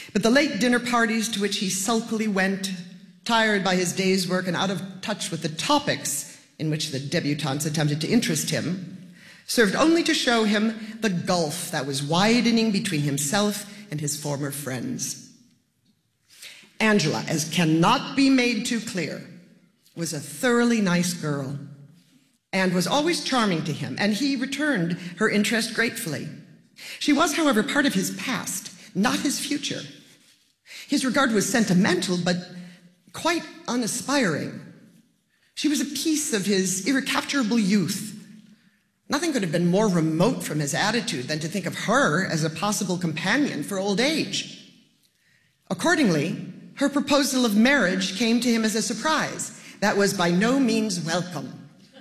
But the late dinner parties to which he sulkily went, tired by his day's work and out of touch with the topics in which the debutantes attempted to interest him, served only to show him the gulf that was widening between himself and his former friends. Angela, as cannot be made too clear, was a thoroughly nice girl and was always charming to him, and he returned her interest gratefully. She was, however, part of his past, not his future. His regard was sentimental, but quite unaspiring. She was a piece of his irrecapturable youth. Nothing could have been more remote from his attitude than to think of her as a possible companion for old age. Accordingly, her proposal of marriage came to him as a surprise that was by no means welcome.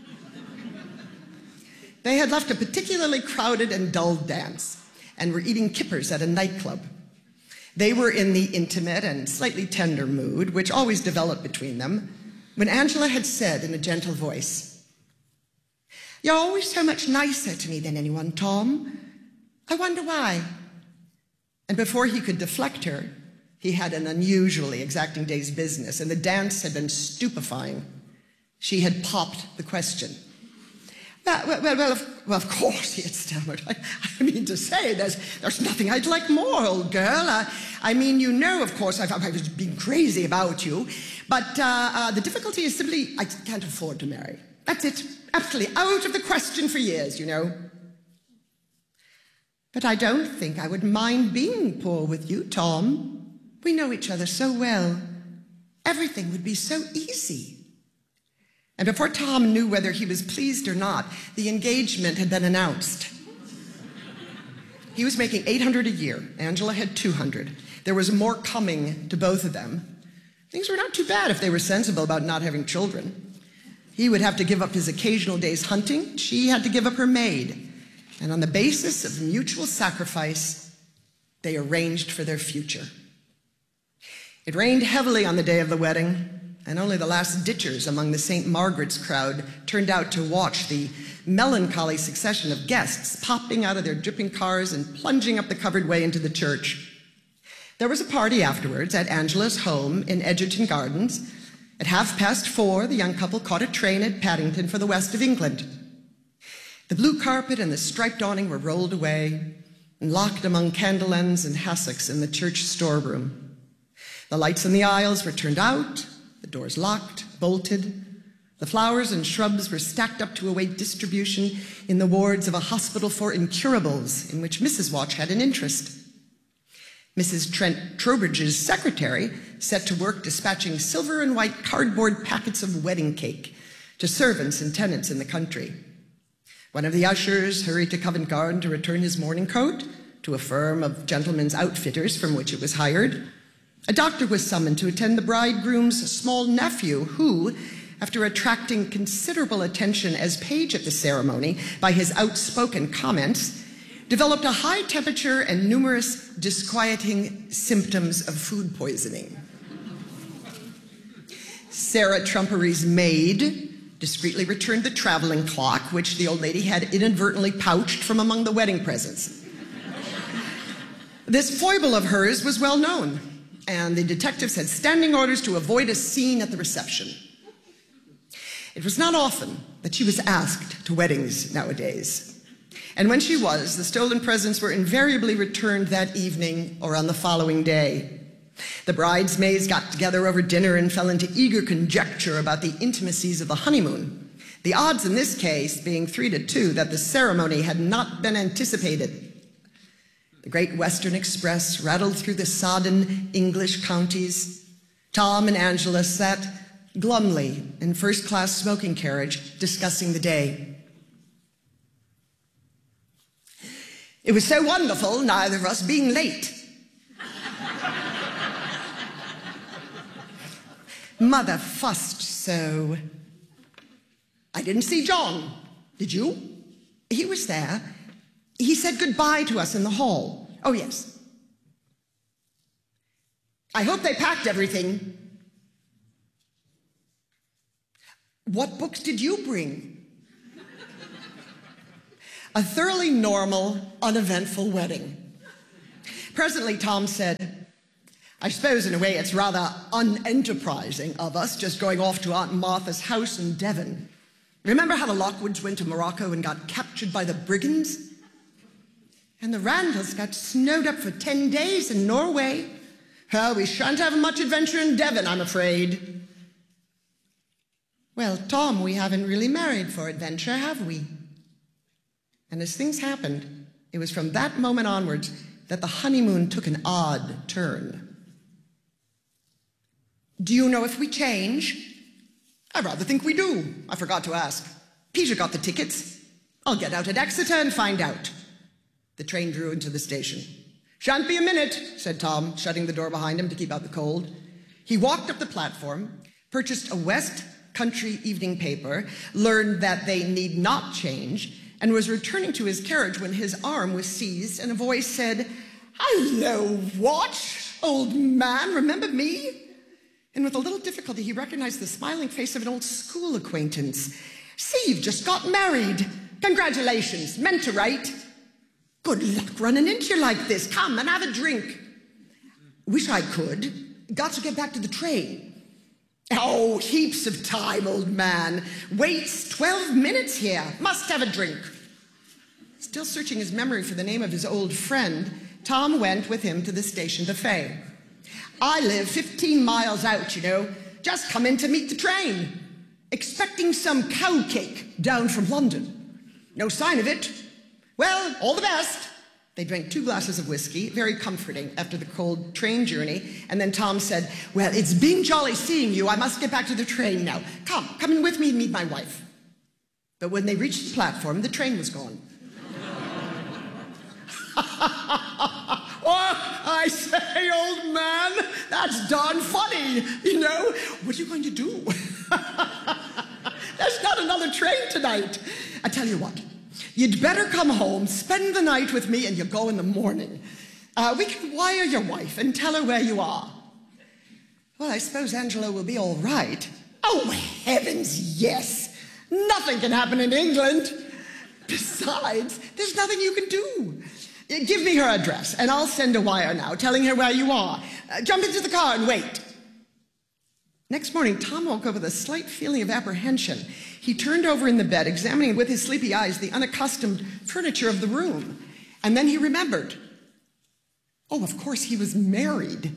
They had left a particularly crowded and dull dance and were eating kippers at a nightclub. They were in the intimate and slightly tender mood, which always developed between them, when Angela had said in a gentle voice, "You're always so much nicer to me than anyone, Tom. I wonder why." And before he could deflect her, he had an unusually exacting day's business, and the dance had been stupefying. She had popped the question. Well, of course, he had stammered. I mean to say, there's nothing I'd like more, old girl. I mean, you know, of course, I was being crazy about you. But the difficulty is simply I can't afford to marry. That's it. Absolutely out of the question for years, you know. But I don't think I would mind being poor with you, Tom. We know each other so well. Everything would be so easy. And before Tom knew whether he was pleased or not, the engagement had been announced. He was making $800 a year. Angela had $200. There was more coming to both of them. Things were not too bad if they were sensible about not having children. He would have to give up his occasional days hunting. She had to give up her maid. And on the basis of mutual sacrifice, they arranged for their future. It rained heavily on the day of the wedding, and only the last ditchers among the St. Margaret's crowd turned out to watch the melancholy succession of guests popping out of their dripping cars and plunging up the covered way into the church. There was a party afterwards at Angela's home in Edgerton Gardens. At 4:30, the young couple caught a train at Paddington for the west of England. The blue carpet and the striped awning were rolled away and locked among candle ends and hassocks in the church storeroom. The lights in the aisles were turned out, the doors locked, bolted. The flowers and shrubs were stacked up to await distribution in the wards of a hospital for incurables in which Mrs. Watch had an interest. Mrs. Trent Trowbridge's secretary set to work dispatching silver and white cardboard packets of wedding cake to servants and tenants in the country. One of the ushers hurried to Covent Garden to return his mourning coat to a firm of gentlemen's outfitters from which it was hired. A doctor was summoned to attend the bridegroom's small nephew who, after attracting considerable attention as page at the ceremony by his outspoken comments, developed a high temperature and numerous disquieting symptoms of food poisoning. Sarah Trumpery's maid discreetly returned the traveling clock, which the old lady had inadvertently pouched from among the wedding presents. This foible of hers was well known, and the detectives had standing orders to avoid a scene at the reception. It was not often that she was asked to weddings nowadays. And when she was, the stolen presents were invariably returned that evening or on the following day. The bridesmaids got together over dinner and fell into eager conjecture about the intimacies of the honeymoon, the odds in this case being 3-2 that the ceremony had not been anticipated. The Great Western Express rattled through the sodden English counties. Tom and Angela sat glumly in first-class smoking carriage discussing the day. It was so wonderful, neither of us being late. Mother fussed so. I didn't see John. Did you? He was there. He said goodbye to us in the hall. Oh, yes. I hope they packed everything. What books did you bring? A thoroughly normal, uneventful wedding. Presently, Tom said, I suppose in a way it's rather unenterprising of us just going off to Aunt Martha's house in Devon. Remember how the Lockwoods went to Morocco and got captured by the brigands? And the Randalls got snowed up for 10 days in Norway. Well, we shan't have much adventure in Devon, I'm afraid. Well, Tom, we haven't really married for adventure, have we? And as things happened, it was from that moment onwards that the honeymoon took an odd turn. Do you know if we change? I rather think we do. I forgot to ask. Peter got the tickets. I'll get out at Exeter and find out. The train drew into the station. Shan't be a minute, said Tom, shutting the door behind him to keep out the cold. He walked up the platform, purchased a West Country evening paper, learned that they need not change, and was returning to his carriage when his arm was seized and a voice said, "Hello, Watch, old man, remember me?" And with a little difficulty, he recognized the smiling face of an old school acquaintance. "See, you've just got married. Congratulations, meant to write. Good luck running into you like this. Come and have a drink." "Wish I could. Got to get back to the train." "Oh, heaps of time, old man. Waits 12 minutes here. Must have a drink." Still searching his memory for the name of his old friend, Tom went with him to the station buffet. "I live 15 miles out, you know. Just come in to meet the train. Expecting some cow cake down from London. No sign of it. Well, all the best." They drank 2 glasses of whiskey, very comforting after the cold train journey, and then Tom said, "Well, it's been jolly seeing you. I must get back to the train now. Come in with me and meet my wife." But when they reached the platform, the train was gone. "Oh, I say, old man, that's darn funny, you know. What are you going to do?" "There's not another train tonight. I tell you what. You'd better come home, spend the night with me, and you go in the morning. We can wire your wife and tell her where you are." "Well, I suppose Angela will be all right." "Oh, heavens, yes. Nothing can happen in England. Besides, there's nothing you can do. Give me her address, and I'll send a wire now, telling her where you are. Jump into the car and wait." Next morning, Tom woke up with a slight feeling of apprehension. He turned over in the bed, examining with his sleepy eyes the unaccustomed furniture of the room. And then he remembered. Oh, of course, he was married.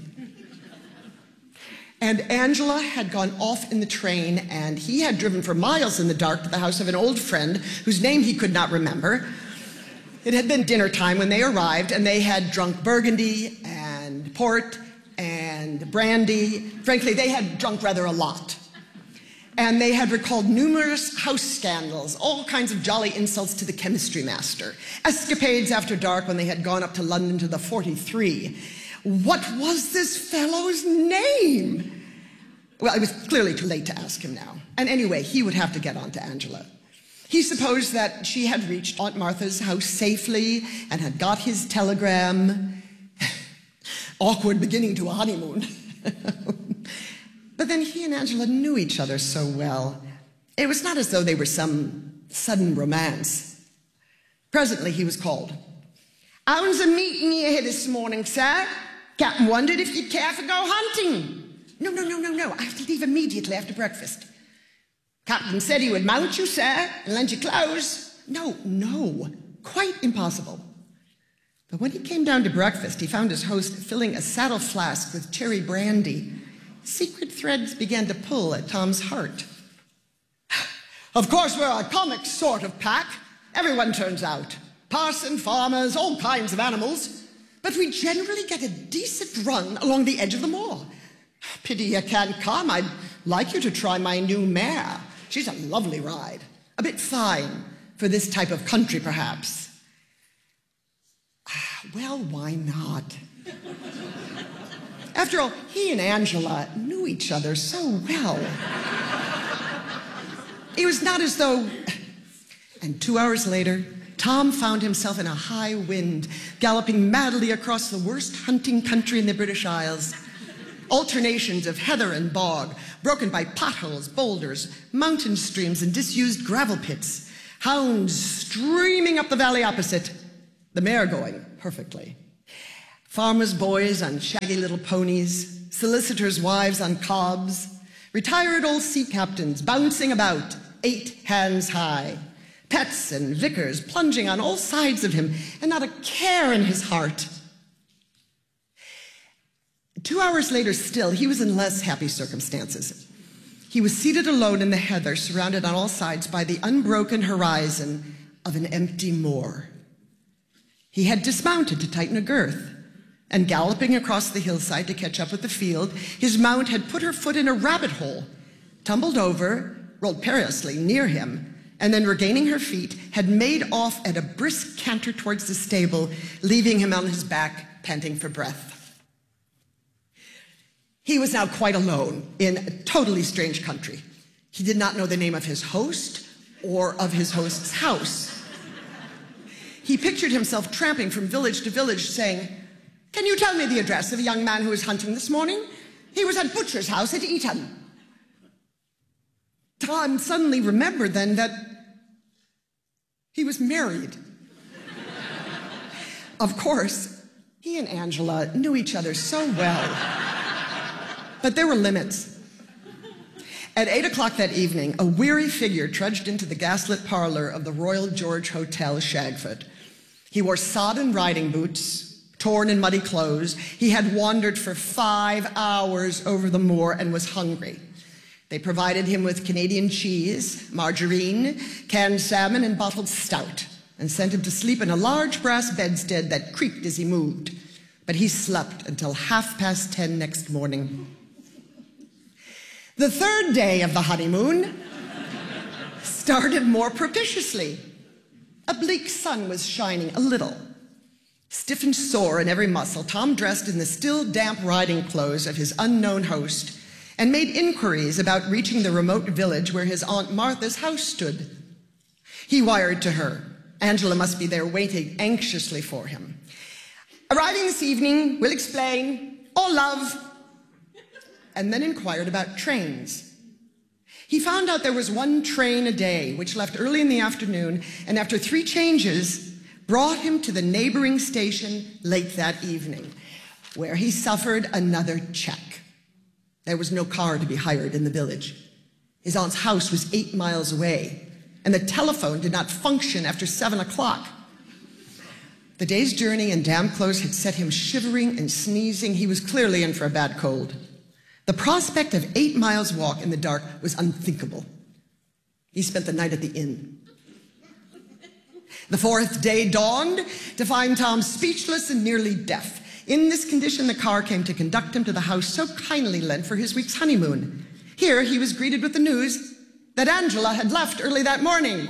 And Angela had gone off in the train, and he had driven for miles in the dark to the house of an old friend whose name he could not remember. It had been dinner time when they arrived, and they had drunk Burgundy and port and brandy. Frankly, they had drunk rather a lot. And they had recalled numerous house scandals, all kinds of jolly insults to the chemistry master, escapades after dark when they had gone up to London to the 43. What was this fellow's name? Well, it was clearly too late to ask him now. And anyway, he would have to get on to Angela. He supposed that she had reached Aunt Martha's house safely and had got his telegram. Awkward beginning to a honeymoon. But then he and Angela knew each other so well. It was not as though they were some sudden romance. Presently, he was called. "How's a meeting you here this morning, sir? Captain wondered if you'd care for go hunting." No. I have to leave immediately after breakfast." "Captain said he would mount you, sir, and lend you clothes." No, quite impossible. But when he came down to breakfast, he found his host filling a saddle flask with cherry brandy. Secret threads began to pull at Tom's heart. "Of course, we're a comic sort of pack. Everyone turns out. Parson, farmers, all kinds of animals. But we generally get a decent run along the edge of the moor. Pity you can't come. I'd like you to try my new mare. She's a lovely ride. A bit fine for this type of country, perhaps." Well, why not? After all, he and Angela knew each other so well. It was not as though... And 2 hours later, Tom found himself in a high wind, galloping madly across the worst hunting country in the British Isles. Alternations of heather and bog, broken by potholes, boulders, mountain streams, and disused gravel pits. Hounds streaming up the valley opposite, the mare going perfectly. Farmers' boys on shaggy little ponies, solicitors' wives on cobs, retired old sea captains bouncing about, 8 hands high, pets and vicars plunging on all sides of him, and not a care in his heart. 2 hours later still, he was in less happy circumstances. He was seated alone in the heather, surrounded on all sides by the unbroken horizon of an empty moor. He had dismounted to tighten a girth, and galloping across the hillside to catch up with the field, his mount had put her foot in a rabbit hole, tumbled over, rolled perilously near him, and then regaining her feet, had made off at a brisk canter towards the stable, leaving him on his back, panting for breath. He was now quite alone in a totally strange country. He did not know the name of his host or of his host's house. He pictured himself tramping from village to village saying, "Can you tell me the address of a young man who was hunting this morning? He was at Butcher's house at Eton." Tom suddenly remembered then that he was married. Of course, he and Angela knew each other so well. But there were limits. At 8 o'clock that evening, a weary figure trudged into the gaslit parlor of the Royal George Hotel, Shagford. He wore sodden riding boots, torn and muddy clothes. He had wandered for 5 hours over the moor and was hungry. They provided him with Canadian cheese, margarine, canned salmon, and bottled stout, and sent him to sleep in a large brass bedstead that creaked as he moved. But he slept until 10:30 next morning. The third day of the honeymoon started more propitiously. A bleak sun was shining a little. Stiff and sore in every muscle, Tom dressed in the still damp riding clothes of his unknown host and made inquiries about reaching the remote village where his Aunt Martha's house stood. He wired to her. Angela must be there waiting anxiously for him. "Arriving this evening, will explain. All love." And then inquired about trains. He found out there was 1 train a day, which left early in the afternoon, and after 3 changes, brought him to the neighboring station late that evening, where he suffered another check. There was no car to be hired in the village. His aunt's house was 8 miles away, and the telephone did not function after 7 o'clock. The day's journey and damp clothes had set him shivering and sneezing. He was clearly in for a bad cold. The prospect of 8 miles walk in the dark was unthinkable. He spent the night at the inn. The 4th day dawned to find Tom speechless and nearly deaf. In this condition, the car came to conduct him to the house so kindly lent for his week's honeymoon. Here he was greeted with the news that Angela had left early that morning.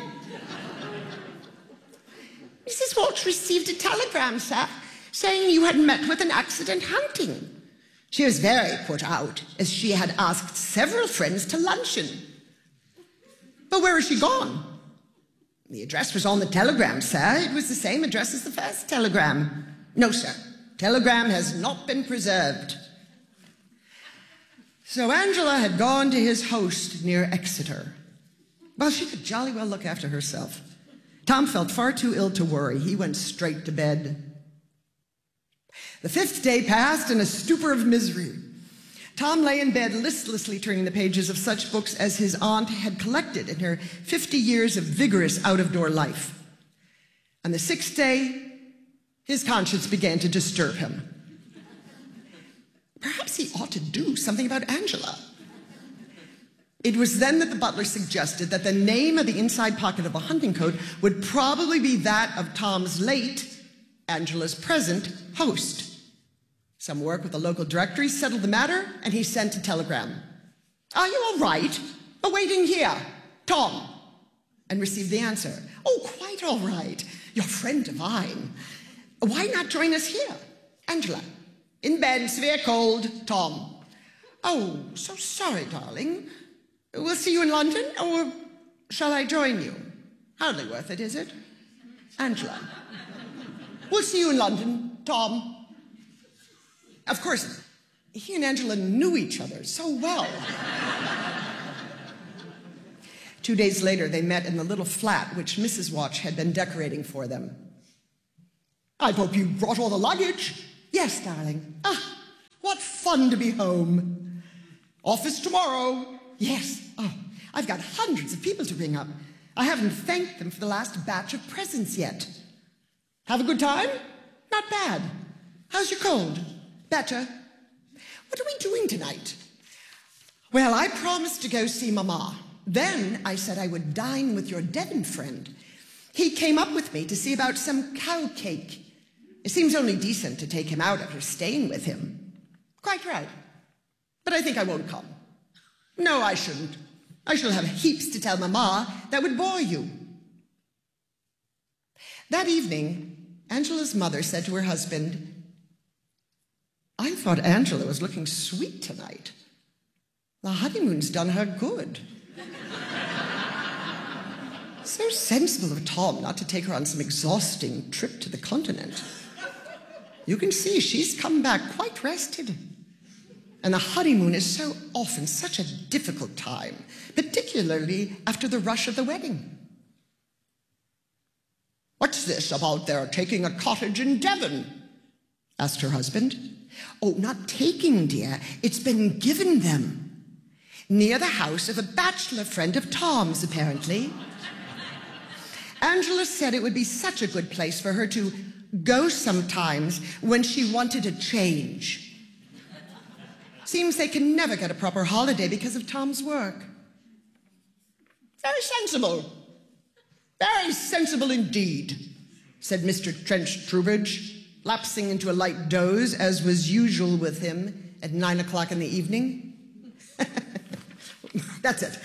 "Mrs. Walsh received a telegram, sir, saying you had met with an accident hunting. She was very put out, as she had asked several friends to luncheon." "But where is she gone?" "The address was on the telegram, sir. It was the same address as the first telegram." "No, sir. Telegram has not been preserved." So Angela had gone to his host near Exeter. Well, she could jolly well look after herself. Tom felt far too ill to worry. He went straight to bed. The 5th day passed in a stupor of misery. Tom lay in bed listlessly turning the pages of such books as his aunt had collected in her 50 years of vigorous out-of-door life. On the 6th day, his conscience began to disturb him. Perhaps he ought to do something about Angela. It was then that the butler suggested that the name of the inside pocket of a hunting coat would probably be that of Tom's late, Angela's present, host. Some work with the local directory settled the matter, and he sent a telegram. "Are you all right? Awaiting here, Tom." And received the answer. "Oh, quite all right. Your friend divine. Why not join us here? Angela. In bed, severe cold, Tom." "Oh, so sorry, darling. We'll see you in London, or shall I join you? Hardly worth it, is it? Angela. We'll see you in London, Tom." Of course, he and Angela knew each other so well. 2 days later, they met in the little flat which Mrs. Watch had been decorating for them. "I hope you brought all the luggage," Yes, darling. Ah, what fun to be home. Office tomorrow. Yes. Oh, I've got hundreds of people to ring up. I haven't thanked them for the last batch of presents yet. Have a good time? Not bad. How's your cold? Better? What are we doing tonight? Well, I promised to go see Mama. Then I said I would dine with your Devon friend. He came up with me to see about some cow cake. It seems only decent to take him out after staying with him. Quite right. But I think I won't come. No, I shouldn't. I shall have heaps to tell Mama that would bore you. That evening, Angela's mother said to her husband, I thought Angela was looking sweet tonight. The honeymoon's done her good. So sensible of Tom not to take her on some exhausting trip to the continent. You can see she's come back quite rested. And the honeymoon is so often such a difficult time, particularly after the rush of the wedding. What's this about their taking a cottage in Devon? Asked her husband. Oh, not taking, dear. It's been given them. Near the house of a bachelor friend of Tom's, apparently. Angela said it would be such a good place for her to go sometimes when she wanted a change. Seems they can never get a proper holiday because of Tom's work. Very sensible. Very sensible indeed, said Mr. Trench Trowbridge, lapsing into a light doze, as was usual with him at 9 o'clock in the evening. That's it.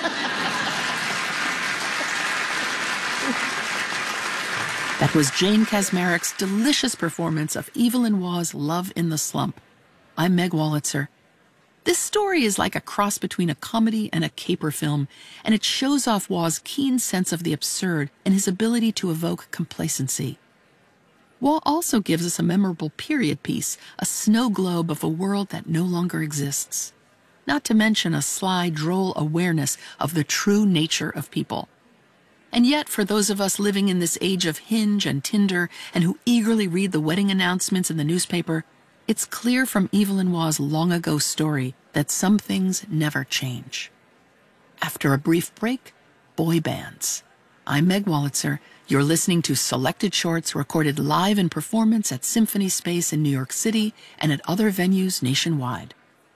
That was Jane Kaczmarek's delicious performance of Evelyn Waugh's Love in the Slump. I'm Meg Wolitzer. This story is like a cross between a comedy and a caper film, and it shows off Waugh's keen sense of the absurd and his ability to evoke complacency. Waugh also gives us a memorable period piece, a snow globe of a world that no longer exists. Not to mention a sly, droll awareness of the true nature of people. And yet, for those of us living in this age of Hinge and Tinder and who eagerly read the wedding announcements in the newspaper, it's clear from Evelyn Waugh's long-ago story that some things never change. After a brief break, boy bands. I'm Meg Wolitzer. You're listening to selected shorts recorded live in performance at Symphony Space in New York City and at other venues nationwide.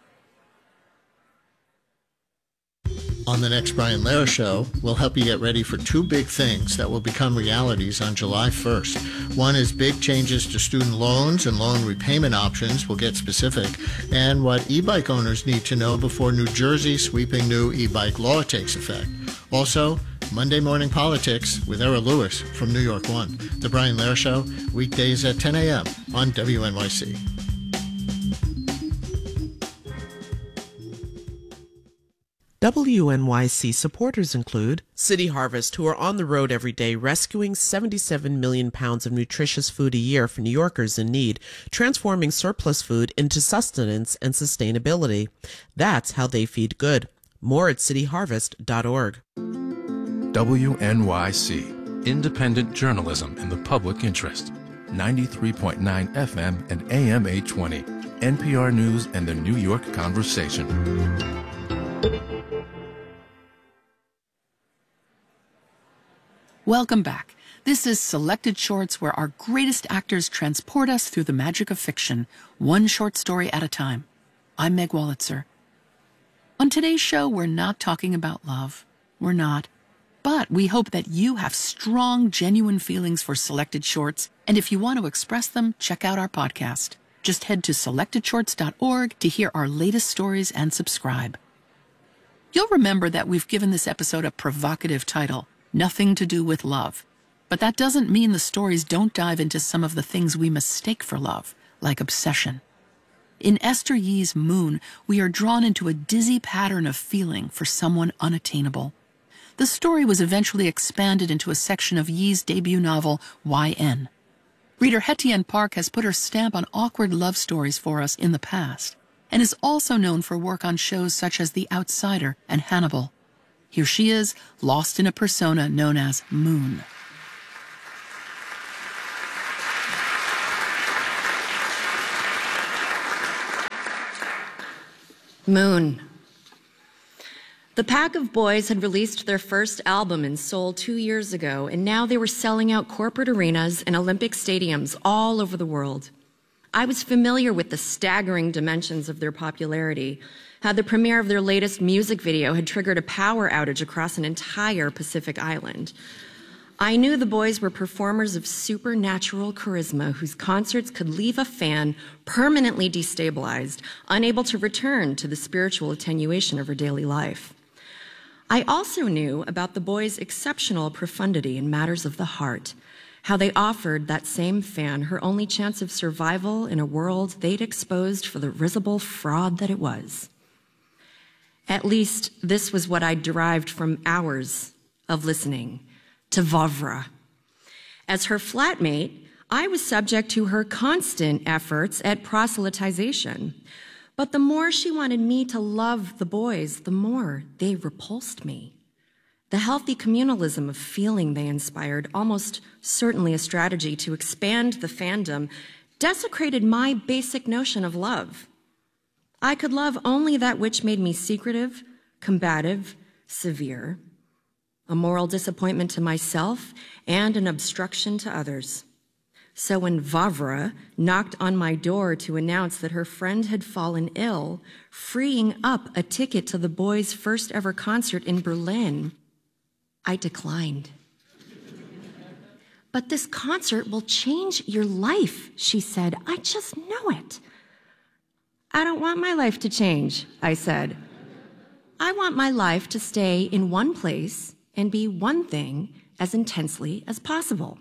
On the next Brian Lehrer Show, we'll help you get ready for two big things that will become realities on July 1st. One is big changes to student loans and loan repayment options. We'll get specific. And what e-bike owners need to know before New Jersey's sweeping new e-bike law takes effect. Also, Monday Morning Politics with Era Lewis from New York One. The Brian Lehrer Show, weekdays at 10 a.m. on WNYC. WNYC supporters include City Harvest, who are on the road every day rescuing 77 million pounds of nutritious food a year for New Yorkers in need, transforming surplus food into sustenance and sustainability. That's how they feed good. More at cityharvest.org. WNYC, independent journalism in the public interest. 93.9 FM and AM 820. NPR News and the New York Conversation. Welcome back. This is Selected Shorts, where our greatest actors transport us through the magic of fiction, one short story at a time. I'm Meg Wolitzer. On today's show, we're not talking about love. We're not. But we hope that you have strong, genuine feelings for Selected Shorts, and if you want to express them, check out our podcast. Just head to selectedshorts.org to hear our latest stories and subscribe. You'll remember that we've given this episode a provocative title, Nothing to Do with Love. But that doesn't mean the stories don't dive into some of the things we mistake for love, like obsession. In Esther Yi's Moon, we are drawn into a dizzy pattern of feeling for someone unattainable. The story was eventually expanded into a section of Yi's debut novel, YN. Reader Hettienne Park has put her stamp on awkward love stories for us in the past, and is also known for work on shows such as The Outsider and Hannibal. Here she is, lost in a persona known as Moon. Moon. The Pack of Boys had released their first album in Seoul 2 years ago, and now they were selling out corporate arenas and Olympic stadiums all over the world. I was familiar with the staggering dimensions of their popularity, how the premiere of their latest music video had triggered a power outage across an entire Pacific island. I knew the boys were performers of supernatural charisma whose concerts could leave a fan permanently destabilized, unable to return to the spiritual attenuation of her daily life. I also knew about the boys' exceptional profundity in matters of the heart, how they offered that same fan her only chance of survival in a world they'd exposed for the risible fraud that it was. At least this was what I derived from hours of listening to Vavra. As her flatmate, I was subject to her constant efforts at proselytization. But the more she wanted me to love the boys, the more they repulsed me. The healthy communalism of feeling they inspired, almost certainly a strategy to expand the fandom, desecrated my basic notion of love. I could love only that which made me secretive, combative, severe, a moral disappointment to myself and an obstruction to others. So when Vavra knocked on my door to announce that her friend had fallen ill, freeing up a ticket to the boys' first ever concert in Berlin, I declined. "But this concert will change your life," she said. "I just know it." "I don't want my life to change," I said. "I want my life to stay in one place and be one thing as intensely as possible."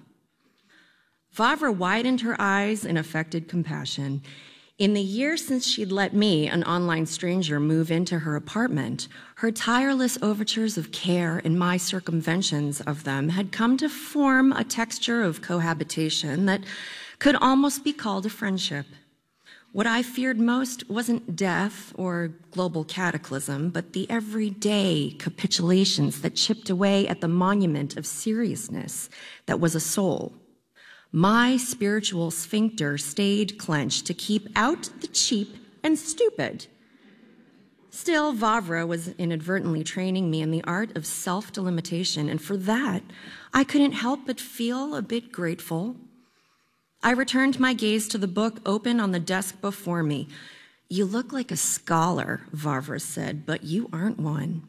Vavra widened her eyes in affected compassion. In the year since she'd let me, an online stranger, move into her apartment, her tireless overtures of care and my circumventions of them had come to form a texture of cohabitation that could almost be called a friendship. What I feared most wasn't death or global cataclysm, but the everyday capitulations that chipped away at the monument of seriousness that was a soul. My spiritual sphincter stayed clenched to keep out the cheap and stupid. Still, Vavra was inadvertently training me in the art of self-delimitation, and for that, I couldn't help but feel a bit grateful. I returned my gaze to the book open on the desk before me. "You look like a scholar," Vavra said, "but you aren't one."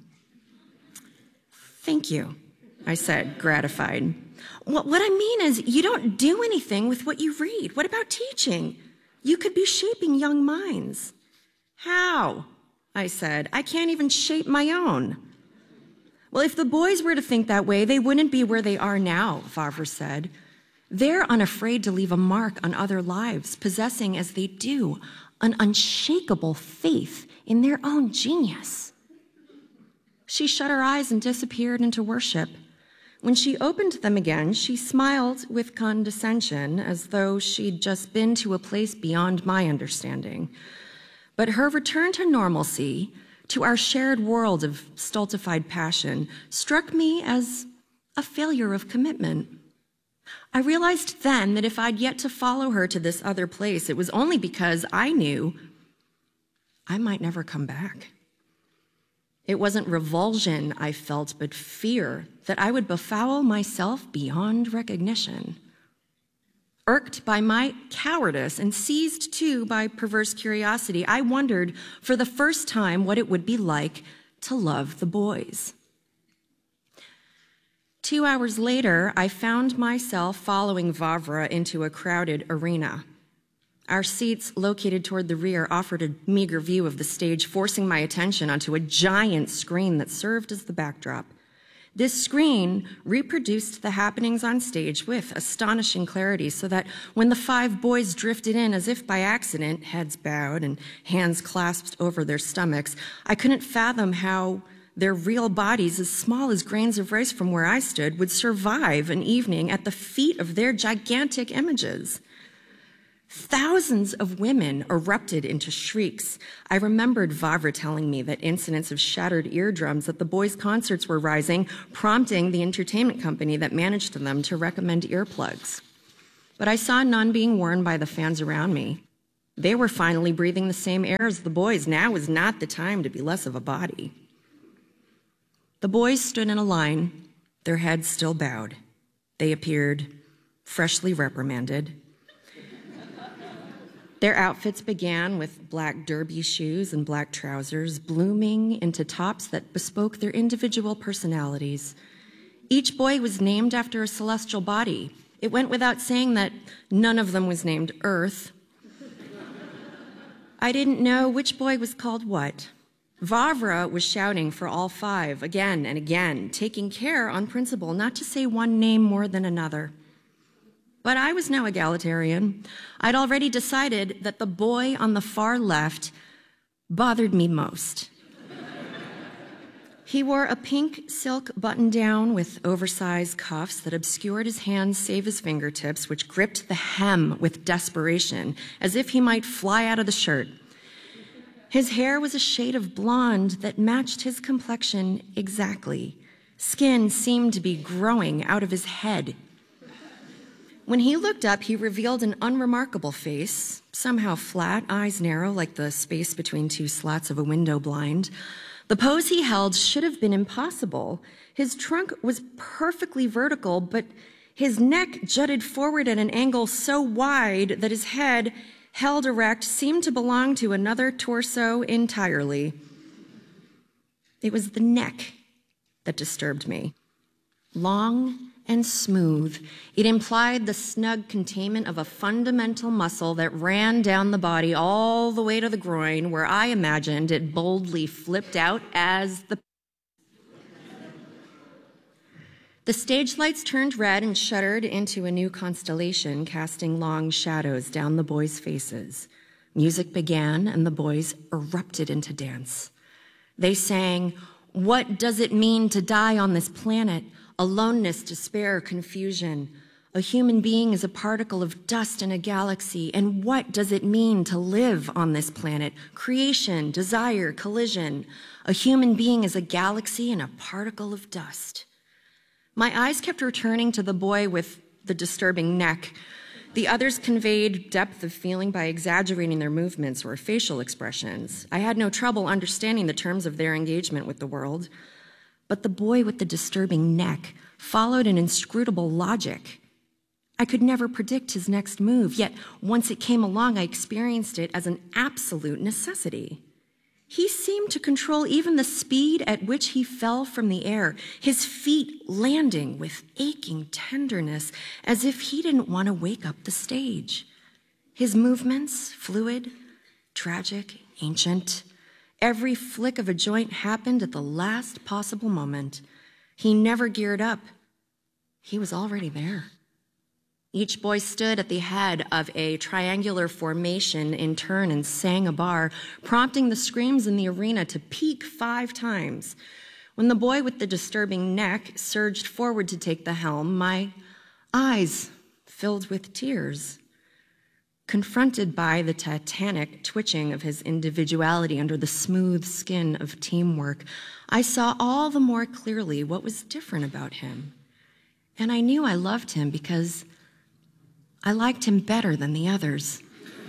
"Thank you," I said, gratified. What I mean is, you don't do anything with what you read. What about teaching? You could be shaping young minds." "How?" I said. "I can't even shape my own." "Well, if the boys were to think that way, they wouldn't be where they are now," Vavra said. "They're unafraid to leave a mark on other lives, possessing, as they do, an unshakable faith in their own genius." She shut her eyes and disappeared into worship. When she opened them again, she smiled with condescension, as though she'd just been to a place beyond my understanding. But her return to normalcy, to our shared world of stultified passion, struck me as a failure of commitment. I realized then that if I'd yet to follow her to this other place, it was only because I knew I might never come back. It wasn't revulsion I felt, but fear that I would befoul myself beyond recognition. Irked by my cowardice and seized too by perverse curiosity, I wondered for the first time what it would be like to love the boys. 2 hours later, I found myself following Vavra into a crowded arena. Our seats, located toward the rear, offered a meager view of the stage, forcing my attention onto a giant screen that served as the backdrop. This screen reproduced the happenings on stage with astonishing clarity, so that when the 5 boys drifted in as if by accident, heads bowed and hands clasped over their stomachs, I couldn't fathom how their real bodies, as small as grains of rice from where I stood, would survive an evening at the feet of their gigantic images. Thousands of women erupted into shrieks. I remembered Vavra telling me that incidents of shattered eardrums at the boys' concerts were rising, prompting the entertainment company that managed them to recommend earplugs. But I saw none being worn by the fans around me. They were finally breathing the same air as the boys. Now was not the time to be less of a body. The boys stood in a line, their heads still bowed. They appeared freshly reprimanded. Their outfits began with black derby shoes and black trousers, blooming into tops that bespoke their individual personalities. Each boy was named after a celestial body. It went without saying that none of them was named Earth. I didn't know which boy was called what. Vavra was shouting for all five again and again, taking care on principle not to say one name more than another. But I was no egalitarian. I'd already decided that the boy on the far left bothered me most. He wore a pink silk button-down with oversized cuffs that obscured his hands save his fingertips, which gripped the hem with desperation, as if he might fly out of the shirt. His hair was a shade of blonde that matched his complexion exactly. Skin seemed to be growing out of his head. When he looked up, he revealed an unremarkable face, somehow flat, eyes narrow like the space between two slats of a window blind. The pose he held should have been impossible. His trunk was perfectly vertical, but his neck jutted forward at an angle so wide that his head, held erect, seemed to belong to another torso entirely. It was the neck that disturbed me. Long and smooth, it implied the snug containment of a fundamental muscle that ran down the body all the way to the groin, where I imagined it boldly flipped out as the... The stage lights turned red and shuddered into a new constellation, casting long shadows down the boys' faces. Music began, and the boys erupted into dance. They sang, "What does it mean to die on this planet? Aloneness, despair, confusion. A human being is a particle of dust in a galaxy. And what does it mean to live on this planet? Creation, desire, collision. A human being is a galaxy and a particle of dust." My eyes kept returning to the boy with the disturbing neck. The others conveyed depth of feeling by exaggerating their movements or facial expressions. I had no trouble understanding the terms of their engagement with the world. But the boy with the disturbing neck followed an inscrutable logic. I could never predict his next move, yet once it came along, I experienced it as an absolute necessity. He seemed to control even the speed at which he fell from the air, his feet landing with aching tenderness, as if he didn't want to wake up the stage. His movements, fluid, tragic, ancient. Every flick of a joint happened at the last possible moment. He never geared up. He was already there. Each boy stood at the head of a triangular formation in turn and sang a bar, prompting the screams in the arena to peak 5 times. When the boy with the disturbing neck surged forward to take the helm, my eyes filled with tears. Confronted by the titanic twitching of his individuality under the smooth skin of teamwork, I saw all the more clearly what was different about him. And I knew I loved him because I liked him better than the others.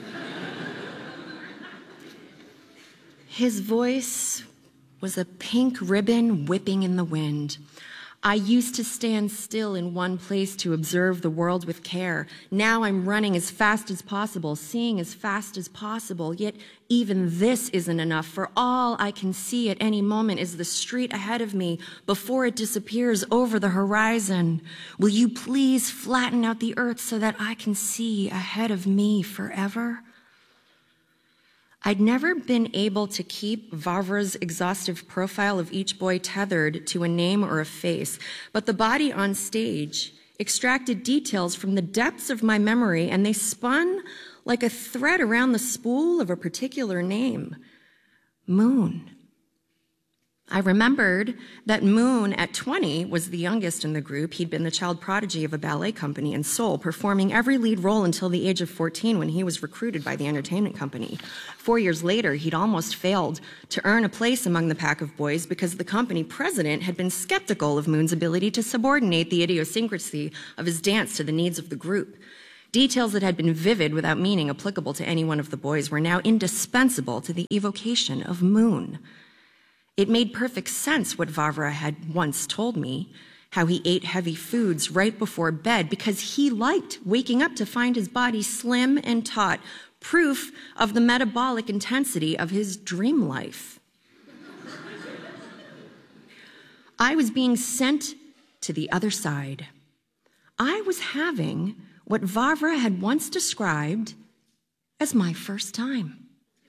His voice was a pink ribbon whipping in the wind. I used to stand still in one place to observe the world with care. Now I'm running as fast as possible, seeing as fast as possible, yet even this isn't enough, for all I can see at any moment is the street ahead of me before it disappears over the horizon. Will you please flatten out the earth so that I can see ahead of me forever? I'd never been able to keep Vavra's exhaustive profile of each boy tethered to a name or a face, but the body on stage extracted details from the depths of my memory, and they spun like a thread around the spool of a particular name. Moon. I remembered that Moon, at 20, was the youngest in the group. He'd been the child prodigy of a ballet company in Seoul, performing every lead role until the age of 14 when he was recruited by the entertainment company. 4 years later, he'd almost failed to earn a place among the pack of boys because the company president had been skeptical of Moon's ability to subordinate the idiosyncrasy of his dance to the needs of the group. Details that had been vivid without meaning applicable to any one of the boys were now indispensable to the evocation of Moon. It made perfect sense what Vavra had once told me, how he ate heavy foods right before bed because he liked waking up to find his body slim and taut, proof of the metabolic intensity of his dream life. I was being sent to the other side. I was having what Vavra had once described as my first time.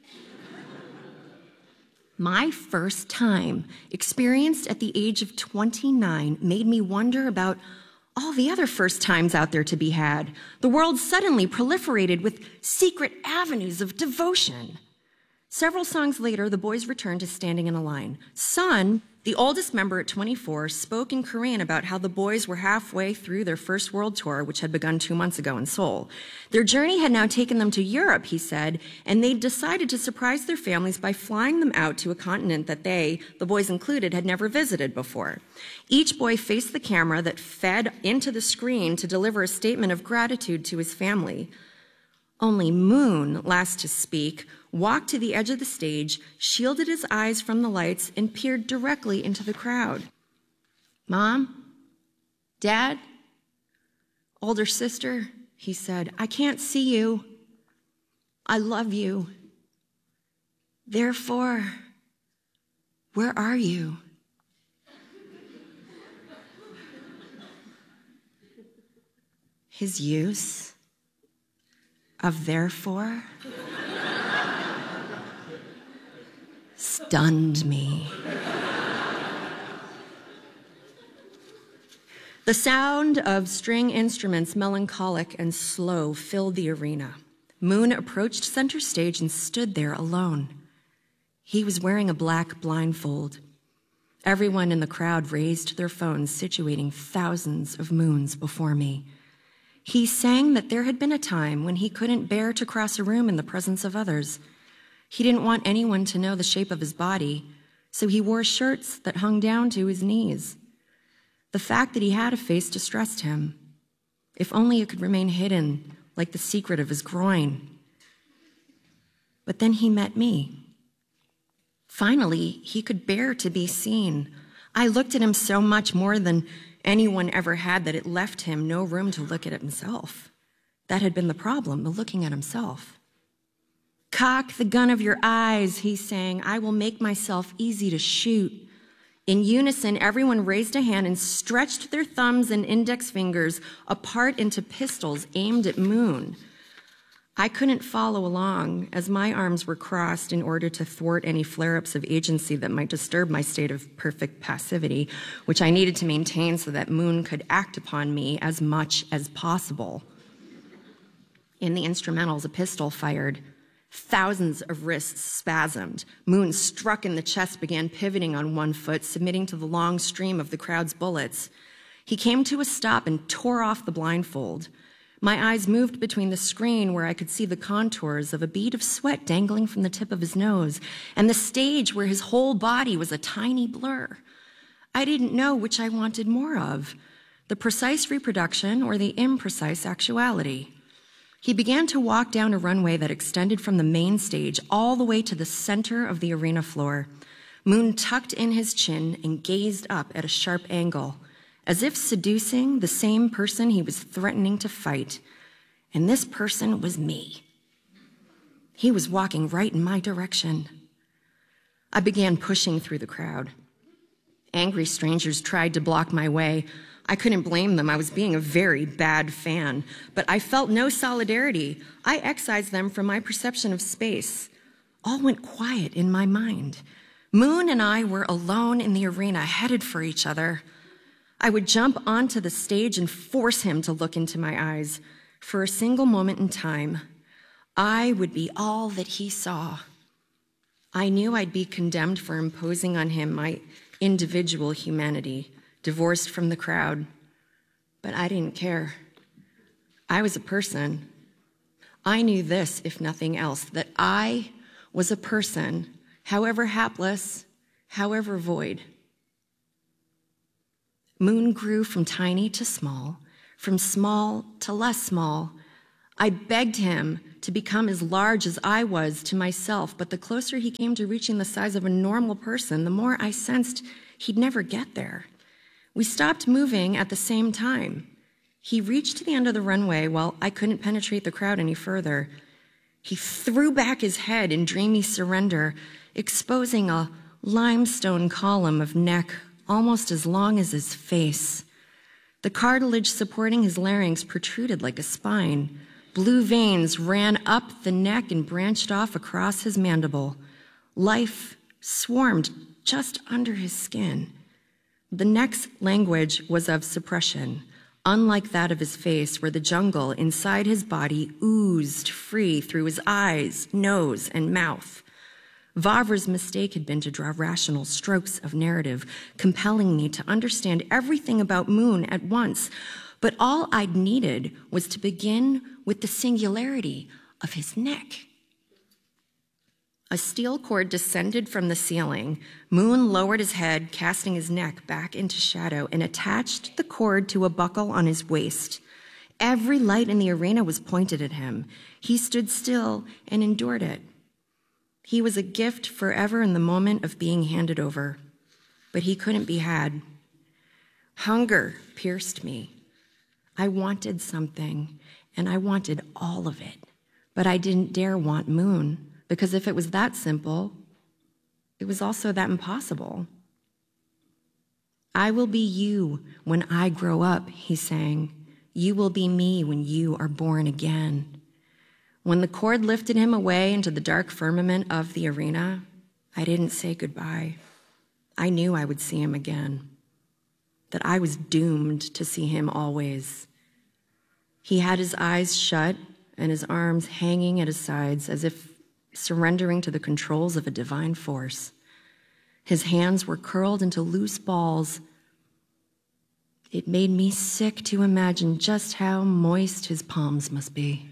My first time, experienced at the age of 29, made me wonder about all the other first times out there to be had. The world suddenly proliferated with secret avenues of devotion. Several songs later, the boys returned to standing in a line. Sun, the oldest member at 24, spoke in Korean about how the boys were halfway through their first world tour, which had begun 2 months ago in Seoul. Their journey had now taken them to Europe, he said, and they'd decided to surprise their families by flying them out to a continent that they, the boys included, had never visited before. Each boy faced the camera that fed into the screen to deliver a statement of gratitude to his family. Only Moon, last to speak, walked to the edge of the stage, shielded his eyes from the lights, and peered directly into the crowd. Mom? Dad? Older sister, he said, I can't see you. I love you. Therefore, where are you? His use of therefore stunned me. The sound of string instruments, melancholic and slow, filled the arena. Moon approached center stage and stood there alone. He was wearing a black blindfold. Everyone in the crowd raised their phones, situating thousands of moons before me. He sang that there had been a time when he couldn't bear to cross a room in the presence of others. He didn't want anyone to know the shape of his body, so he wore shirts that hung down to his knees. The fact that he had a face distressed him. If only it could remain hidden, like the secret of his groin. But then he met me. Finally, he could bear to be seen. I looked at him so much more than anyone ever had that it left him no room to look at himself. That had been the problem, the looking at himself. Cock the gun of your eyes, he sang. I will make myself easy to shoot. In unison, everyone raised a hand and stretched their thumbs and index fingers apart into pistols aimed at Moon. I couldn't follow along as my arms were crossed in order to thwart any flare-ups of agency that might disturb my state of perfect passivity, which I needed to maintain so that Moon could act upon me as much as possible. In the instrumentals, a pistol fired. Thousands of wrists spasmed. Moon, struck in the chest, began pivoting on one foot, submitting to the long stream of the crowd's bullets. He came to a stop and tore off the blindfold. My eyes moved between the screen where I could see the contours of a bead of sweat dangling from the tip of his nose and the stage where his whole body was a tiny blur. I didn't know which I wanted more of, the precise reproduction or the imprecise actuality. He began to walk down a runway that extended from the main stage all the way to the center of the arena floor. Moon tucked in his chin and gazed up at a sharp angle, as if seducing the same person he was threatening to fight. And this person was me. He was walking right in my direction. I began pushing through the crowd. Angry strangers tried to block my way. I couldn't blame them. I was being a very bad fan. But I felt no solidarity. I excised them from my perception of space. All went quiet in my mind. Moon and I were alone in the arena, headed for each other. I would jump onto the stage and force him to look into my eyes. For a single moment in time, I would be all that he saw. I knew I'd be condemned for imposing on him my individual humanity, divorced from the crowd. But I didn't care. I was a person. I knew this, if nothing else, that I was a person, however hapless, however void. Moon grew from tiny to small, from small to less small. I begged him to become as large as I was to myself, but the closer he came to reaching the size of a normal person, the more I sensed he'd never get there. We stopped moving at the same time. He reached the end of the runway while I couldn't penetrate the crowd any further. He threw back his head in dreamy surrender, exposing a limestone column of neck almost as long as his face. The cartilage supporting his larynx protruded like a spine. Blue veins ran up the neck and branched off across his mandible. Life swarmed just under his skin. The neck's language was of suppression, unlike that of his face, where the jungle inside his body oozed free through his eyes, nose, and mouth. Vavre's mistake had been to draw rational strokes of narrative, compelling me to understand everything about Moon at once. But all I'd needed was to begin with the singularity of his neck. A steel cord descended from the ceiling. Moon lowered his head, casting his neck back into shadow, and attached the cord to a buckle on his waist. Every light in the arena was pointed at him. He stood still and endured it. He was a gift forever in the moment of being handed over, but he couldn't be had. Hunger pierced me. I wanted something, and I wanted all of it, but I didn't dare want Moon, because if it was that simple, it was also that impossible. I will be you when I grow up, he sang. You will be me when you are born again. When the cord lifted him away into the dark firmament of the arena, I didn't say goodbye. I knew I would see him again, that I was doomed to see him always. He had his eyes shut and his arms hanging at his sides as if surrendering to the controls of a divine force. His hands were curled into loose balls. It made me sick to imagine just how moist his palms must be.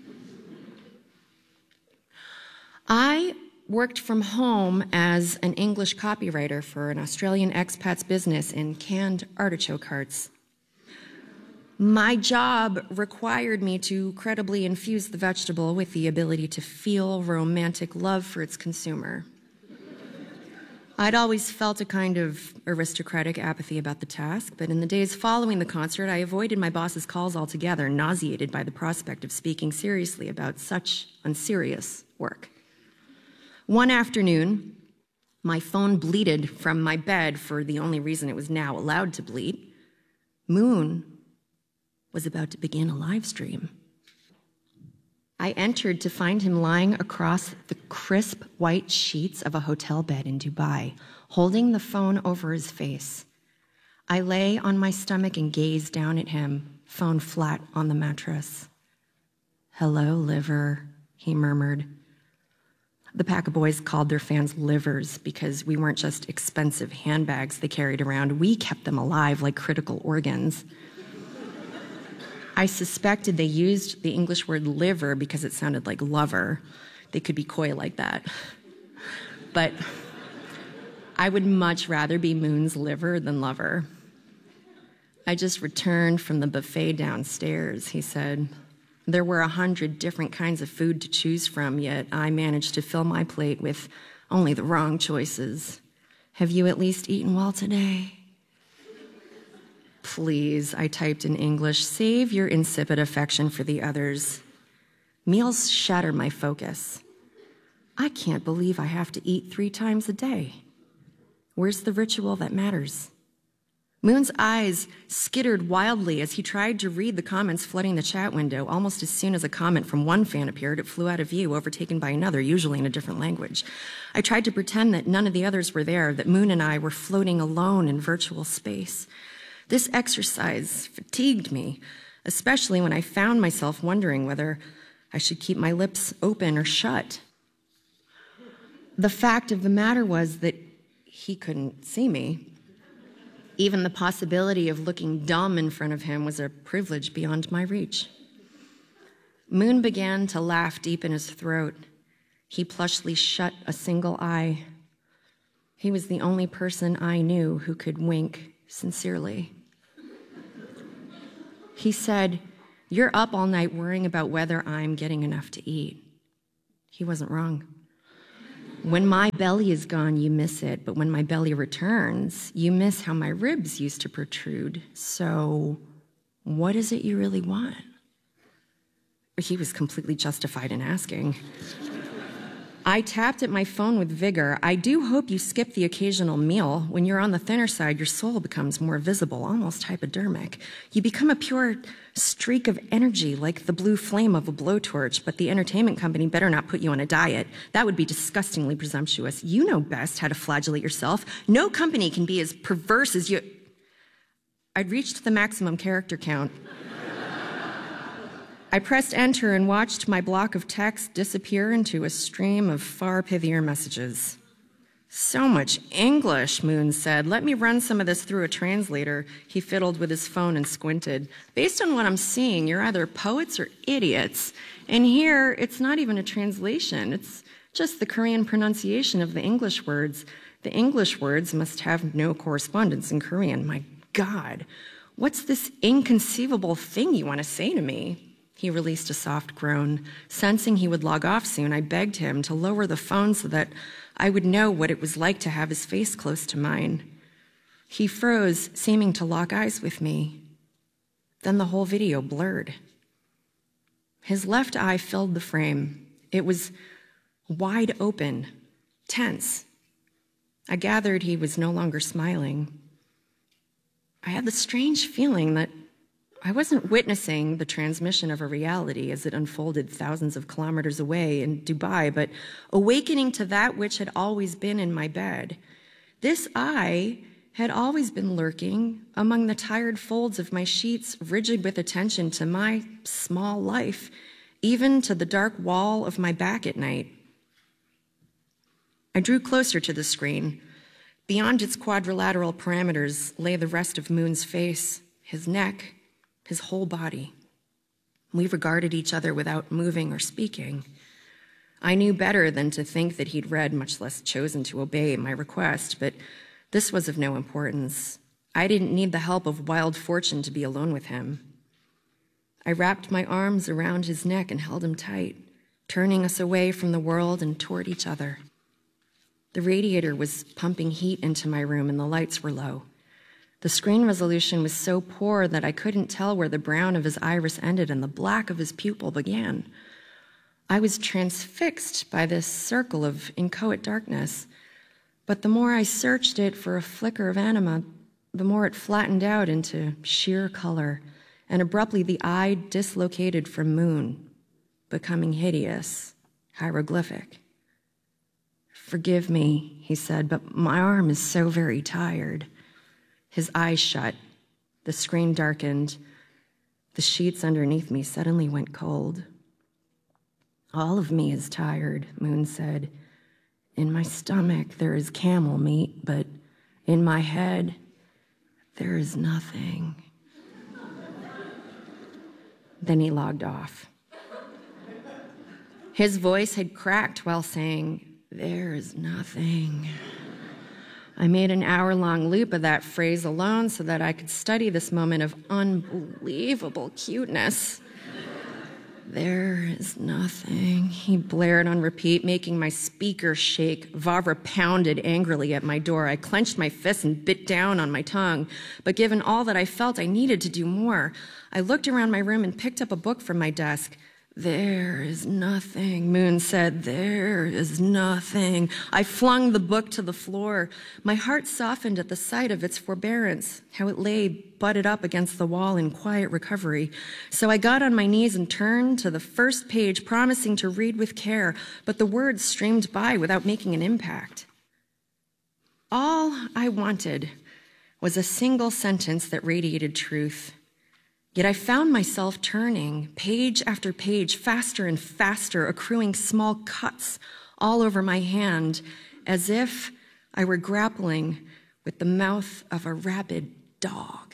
I worked from home as an English copywriter for an Australian expat's business in canned artichoke hearts. My job required me to credibly infuse the vegetable with the ability to feel romantic love for its consumer. I'd always felt a kind of aristocratic apathy about the task, but in the days following the concert, I avoided my boss's calls altogether, nauseated by the prospect of speaking seriously about such unserious work. One afternoon, my phone bleated from my bed for the only reason it was now allowed to bleat. Moon was about to begin a live stream. I entered to find him lying across the crisp white sheets of a hotel bed in Dubai, holding the phone over his face. I lay on my stomach and gazed down at him, phone flat on the mattress. "Hello, liver," he murmured. The pack of boys called their fans livers because we weren't just expensive handbags they carried around. We kept them alive like critical organs. I suspected they used the English word liver because it sounded like lover. They could be coy like that. But I would much rather be Moon's liver than lover. "I just returned from the buffet downstairs," he said. "There were 100 different kinds of food to choose from, yet I managed to fill my plate with only the wrong choices. Have you at least eaten well today?" "Please," I typed in English, "save your insipid affection for the others." Meals shatter my focus. I can't believe I have to eat 3 times a day. Where's the ritual that matters? Moon's eyes skittered wildly as he tried to read the comments flooding the chat window. Almost as soon as a comment from one fan appeared, it flew out of view, overtaken by another, usually in a different language. I tried to pretend that none of the others were there, that Moon and I were floating alone in virtual space. This exercise fatigued me, especially when I found myself wondering whether I should keep my lips open or shut. The fact of the matter was that he couldn't see me. Even the possibility of looking dumb in front of him was a privilege beyond my reach. Moon began to laugh deep in his throat. He plushly shut a single eye. He was the only person I knew who could wink sincerely. He said, You're up all night worrying about whether I'm getting enough to eat. He wasn't wrong. When my belly is gone, you miss it. But when my belly returns, you miss how my ribs used to protrude. So what is it you really want? He was completely justified in asking. I tapped at my phone with vigor. I do hope you skip the occasional meal. When you're on the thinner side, your soul becomes more visible, almost hypodermic. You become a pure streak of energy, like the blue flame of a blowtorch, but the entertainment company better not put you on a diet. That would be disgustingly presumptuous. You know best how to flagellate yourself. No company can be as perverse as you. I'd reached the maximum character count. I pressed enter and watched my block of text disappear into a stream of far pithier messages. So much English, Moon said. Let me run some of this through a translator. He fiddled with his phone and squinted. Based on what I'm seeing, you're either poets or idiots. And here, it's not even a translation. It's just the Korean pronunciation of the English words. The English words must have no correspondence in Korean. My God, what's this inconceivable thing you want to say to me? He released a soft groan. Sensing he would log off soon, I begged him to lower the phone so that I would know what it was like to have his face close to mine. He froze, seeming to lock eyes with me. Then the whole video blurred. His left eye filled the frame. It was wide open, tense. I gathered he was no longer smiling. I had the strange feeling that I wasn't witnessing the transmission of a reality as it unfolded thousands of kilometers away in Dubai, but awakening to that which had always been in my bed. This eye had always been lurking among the tired folds of my sheets, rigid with attention to my small life, even to the dark wall of my back at night. I drew closer to the screen. Beyond its quadrilateral parameters lay the rest of Moon's face, his neck, his whole body. We regarded each other without moving or speaking. I knew better than to think that he'd read, much less chosen to obey, my request, but this was of no importance. I didn't need the help of wild fortune to be alone with him. I wrapped my arms around his neck and held him tight, turning us away from the world and toward each other. The radiator was pumping heat into my room and the lights were low. The screen resolution was so poor that I couldn't tell where the brown of his iris ended and the black of his pupil began. I was transfixed by this circle of inchoate darkness, but the more I searched it for a flicker of anima, the more it flattened out into sheer color, and abruptly the eye dislocated from Moon, becoming hideous, hieroglyphic. "Forgive me," he said, "but my arm is so very tired." His eyes shut. The screen darkened. The sheets underneath me suddenly went cold. "All of me is tired," Moon said. "In my stomach there is camel meat, but in my head there is nothing." Then he logged off. His voice had cracked while saying, "There is nothing." I made an hour-long loop of that phrase alone so that I could study this moment of unbelievable cuteness. "There is nothing," he blared on repeat, making my speaker shake. Vavra pounded angrily at my door. I clenched my fists and bit down on my tongue. But given all that I felt, I needed to do more. I looked around my room and picked up a book from my desk. "There is nothing," Moon said. "There is nothing." I flung the book to the floor. My heart softened at the sight of its forbearance, how it lay butted up against the wall in quiet recovery. So I got on my knees and turned to the first page, promising to read with care, but the words streamed by without making an impact. All I wanted was a single sentence that radiated truth. Yet I found myself turning page after page, faster and faster, accruing small cuts all over my hand, as if I were grappling with the mouth of a rabid dog.